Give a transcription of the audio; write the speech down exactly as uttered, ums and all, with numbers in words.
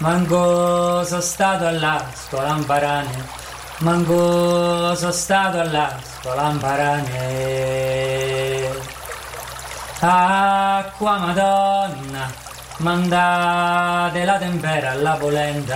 Manco sono stato alla scuola a imparare, manco sono stato alla scuola a imparare. Acqua Madonna, mandate la tempera alla polenta.